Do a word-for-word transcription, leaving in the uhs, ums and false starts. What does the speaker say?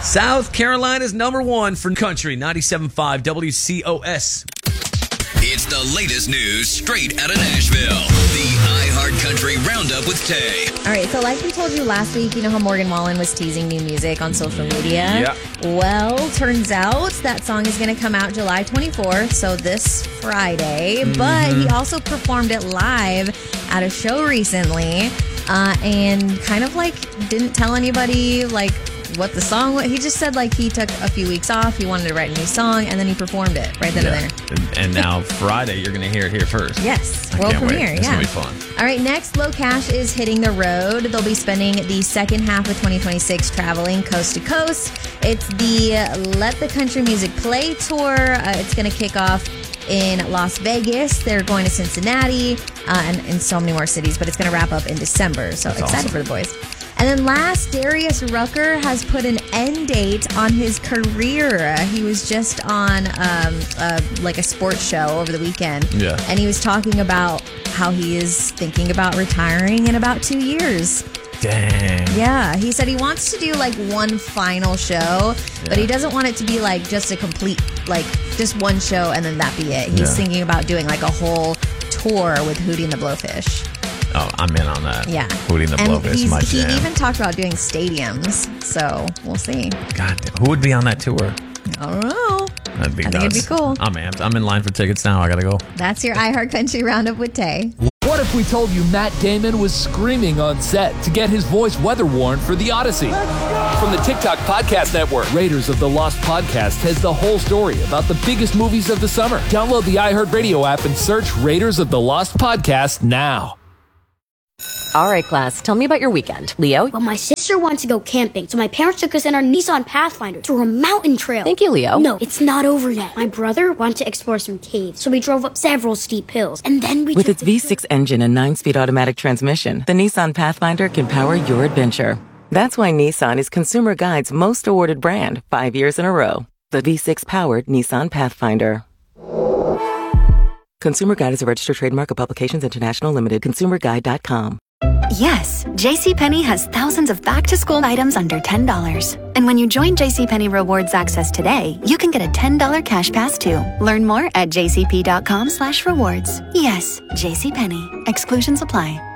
South Carolina's number one for country, ninety-seven point five W C O S. It's the latest news straight out of Nashville. The iHeartCountry Roundup with Tay. All right, so like we told you last week, you know how Morgan Wallen was teasing new music on social media? Yeah. Well, turns out that song is going to come out July twenty-fourth, so this Friday. Mm-hmm. But he also performed it live at a show recently uh, and kind of like didn't tell anybody like what the song was. He just said like he took a few weeks off, he wanted to write a new song, and then he performed it right then yeah. and there. And, and now Friday, you're going to hear it here first. Yes, I world can't premiere. wait. It's yeah. going to be fun. All right, next, Low Cash is hitting the road. They'll be spending the second half of twenty twenty-six traveling coast to coast. It's the Let the Country Music Play tour. Uh, it's going to kick off in Las Vegas. They're going to Cincinnati uh, and, and so many more cities, but it's going to wrap up in December. So That's excited awesome. for the boys. And then last, Darius Rucker has put an end date on his career. He was just on um, uh, like a sports show over the weekend. Yeah. And he was talking about how he is thinking about retiring in about two years. Dang. Yeah. He said he wants to do like one final show, yeah. but he doesn't want it to be like just a complete, like just one show and then that be it. He's yeah. thinking about doing like a whole tour with Hootie and the Blowfish. Oh, I'm in on that. Yeah. Hootie and the Blowfish, my jam. He even talked about doing stadiums, so we'll see. God damn. Who would be on that tour? I don't know. That'd be I nuts. think it'd be cool. I'm amped. I'm in line for tickets now. I gotta go. That's your iHeartCountry Roundup with Tay. What if we told you Matt Damon was screaming on set to get his voice weather worn for The Odyssey? From the TikTok Podcast Network, Raiders of the Lost Podcast has the whole story about the biggest movies of the summer. Download the iHeartRadio app and search Raiders of the Lost Podcast now. All right, class, tell me about your weekend. Leo? Well, my sister wanted to go camping, so my parents took us in our Nissan Pathfinder to a mountain trail. Thank you, Leo. No, it's not over yet. My brother wanted to explore some caves, so we drove up several steep hills, and then we With took its V six engine and nine-speed automatic transmission, the Nissan Pathfinder can power your adventure. That's why Nissan is Consumer Guide's most awarded brand five years in a row. The V six-powered Nissan Pathfinder. Consumer Guide is a registered trademark of Publications International Limited. consumer guide dot com. Yes, JCPenney has thousands of back-to-school items under ten dollars. And when you join JCPenney Rewards Access today, you can get a ten dollars cash pass too. Learn more at jcp dot com slash rewards. Yes, JCPenney. Exclusions apply.